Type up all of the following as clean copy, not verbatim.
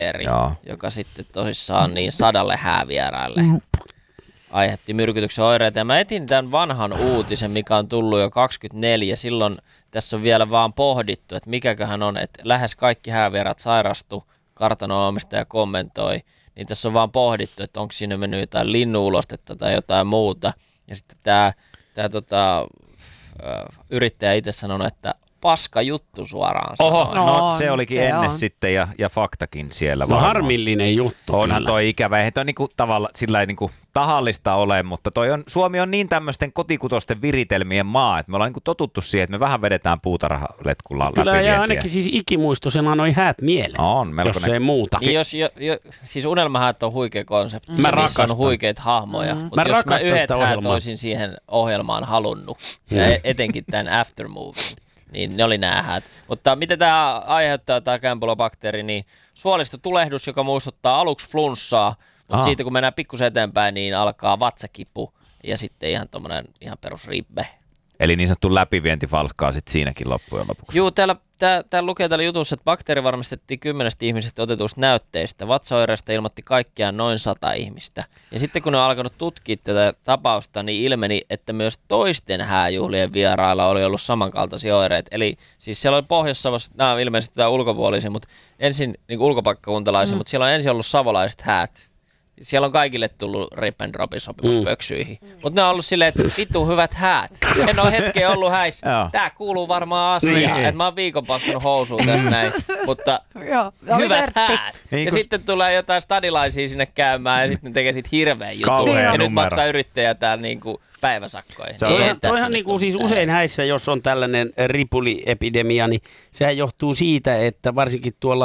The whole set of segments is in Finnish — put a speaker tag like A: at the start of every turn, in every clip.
A: bakteeri, joka sitten tosissaan niin 100 häävieraille aiheutti myrkytyksen oireita. Ja mä etin tämän vanhan uutisen, mikä on tullut jo 24. Silloin tässä on vielä vaan pohdittu, että mikäköhän on, että lähes kaikki häävierat sairastu, kartano-omistaja kommentoi, niin tässä on vaan pohdittu, että onko siinä mennyt jotain linnuulostetta tai jotain muuta. Ja sitten tämä yrittäjä itse sanonut, että paska juttu suoraan
B: sanoen. No se olikin se ennen on. Sitten ja faktakin siellä varmaan.
C: Harmillinen juttu.
B: Onhan toi ikävä. Eihän toi niinku niinku tahallista ole, mutta Suomi on niin tämmöisten kotikutosten viritelmien maa, että me ollaan niinku totuttu siihen, että me vähän vedetään puutarhaletkulla läpi.
C: Kyllä ja ainakin siis ikimuistosena noi häät mieleen.
B: On,
C: jos ei muuta.
A: Niin siis unelmahäät on huikea konsepti. Niissä on huikeita hahmoja. Mutta jos mä yhdet häät olisin siihen ohjelmaan halunnut, ja etenkin tämän aftermovin, niin ne oli nämä häät. Mutta miten tämä aiheuttaa, tämä Campylobakteeri, niin suolistotulehdus, joka muistuttaa aluksi flunssaa, mutta siitä kun mennään pikkusen eteenpäin, niin alkaa vatsakipu ja sitten ihan perus ribbe.
B: Eli niin sanottu läpivienti falkkaa sitten siinäkin loppujen lopuksi.
A: Joo, täällä lukee täällä jutussa, että bakteeri varmistettiin 10 ihmisestä otetuista näytteistä. Vatsaoireista ilmoitti kaikkiaan noin 100 ihmistä. Ja sitten kun ne on alkanut tutkia tätä tapausta, niin ilmeni, että myös toisten hääjuhlien vierailla oli ollut samankaltaisia oireita. Eli siis siellä oli Pohjois-Savossa, nämä on ilmeisesti tämä ulkopuolisia, mutta ensin niin ulkopaikkakuntalaisia, mutta siellä on ensin ollut savolaiset häät. Siellä on kaikille tullut rip and dropin sopimus pöksyihin. Mutta ne on ollut silleen, että vittu hyvät häät. En ole hetkeä ollut häissä. Tää kuuluu varmaan asiaan. Että mä oon viikon paskanut housuun tässä näin. Mutta hyvät häät. Ja sitten tulee jotain stadilaisia sinne käymään ja sitten ne tekee sit hirveän jutun. Ja nyt maksaa yrittäjä täällä niinku päiväsakkoja.
C: Toihan niinku siis usein häissä, jos on tällainen ripuliepidemia, niin sehän johtuu siitä, että varsinkin tuolla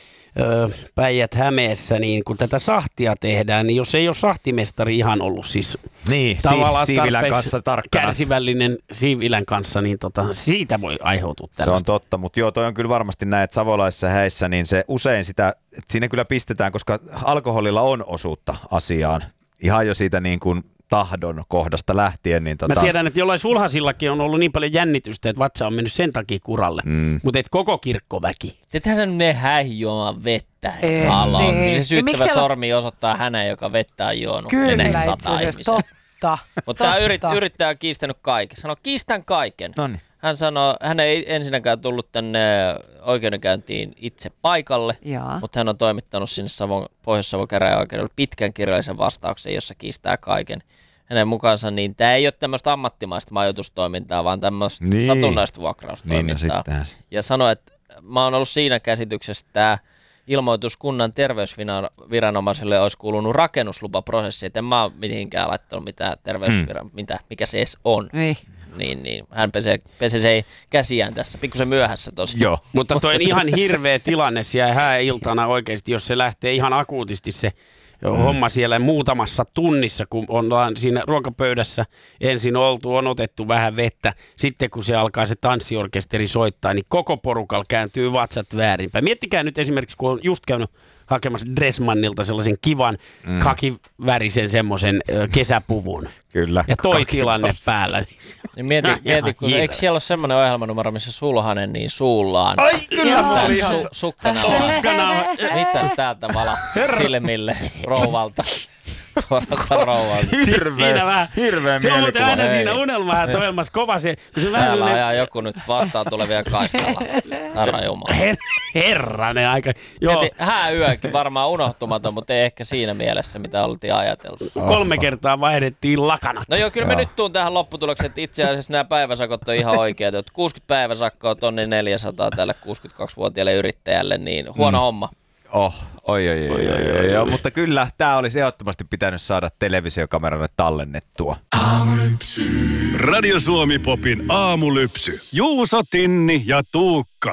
C: Päijät-Hämeessä, niin kun tätä sahtia tehdään, niin jos ei ole sahtimestari ihan ollut siis tavallaan
B: siivilän kanssa tarkkana.
C: Kärsivällinen siivilän kanssa, niin siitä voi aiheutua tällaista.
B: Se on totta, mutta joo, toi on kyllä varmasti näin, että savolaisissa häissä, niin se usein sitä, siinä kyllä pistetään, koska alkoholilla on osuutta asiaan. Ihan jo siitä niin kuin tahdon kohdasta lähtien. Niin
C: Mä tiedän, että jollain sulhasillakin on ollut niin paljon jännitystä, että vatsa on mennyt sen takia kuralle. Mutta et koko kirkkoväki.
A: Tietäähän sen ne häihin juomaan vettä. Niin se syyttävä sormi osoittaa hänen, joka vettä on juonut.
D: Kyllä, 100 ihmisiä. Totta.
A: Mutta tämä yrittäjä on kiistänyt kaiken. Sanoo, kiistän kaiken. Noniin. Hän sanoo, hän ei ensinnäkään tullut tänne oikeudenkäyntiin itse paikalle, mutta hän on toimittanut sinne Pohjois-Savon käräjäoikeudelle pitkän kirjallisen vastauksen, jossa kiistää kaiken. Hänen mukaansa niin tämä ei ole tämmöistä ammattimaista majoitustoimintaa, vaan tämmöistä satunnaista vuokraustoimintaa. Ja sanoi, että mä oon ollut siinä käsityksessä, että tämä ilmoitus kunnan terveysviranomaiselle olisi kuulunut rakennuslupaprosessi, että en mä ole mihinkään laittanut mitään mikä se edes on. Niin hän pesee käsiään tässä, pikkusen myöhässä tosi.
C: Joo. Mutta toi on ihan hirveä tilanne siellä hääiltana oikeasti, jos se lähtee ihan akuutisti se homma siellä muutamassa tunnissa, kun ollaan siinä ruokapöydässä ensin oltu, on otettu vähän vettä. Sitten kun se alkaa se tanssiorkesteri soittaa, niin koko porukalla kääntyy vatsat väärinpäin. Miettikää nyt esimerkiksi, kun on just käynyt hakemassa Dressmannilta sellaisen kivan kakivärisen semmoisen kesäpuvun.
B: Kyllä.
C: Ja toi tilanne päällä.
A: Niin mieti kun eikö siellä ole semmoinen ohjelmanumero, missä Sulhanen niin suullaan.
B: Ai kyllä,
A: sukkanauha. Mitäs täältä vala silmille rouvalta?
B: Hirveä
C: se on muuten aina siinä unelmahäät ohjelmassa kova se.
A: Täällä ajaa joku nyt vastaan tulevia kaistalla. Herra Jumala.
C: Herranen aika.
A: Hääyökin varmaan unohtumaton, mutta ei ehkä siinä mielessä, mitä oltiin ajateltu.
C: 3 kertaa vaihdettiin lakanat.
A: No joo, kyllä me nyt tuun tähän lopputulokseen, että itse asiassa nämä päiväsakot on ihan oikeat. 60 päiväsakkoa, 1 400 tälle 62-vuotiaalle yrittäjälle, niin huono homma.
B: Oi. Mutta kyllä, tämä olisi ehdottomasti pitänyt saada televisiokameralle tallennettua.
E: Aamulypsy. Radio Suomi Popin aamulypsy. Juuso, Tinni ja Tuukka.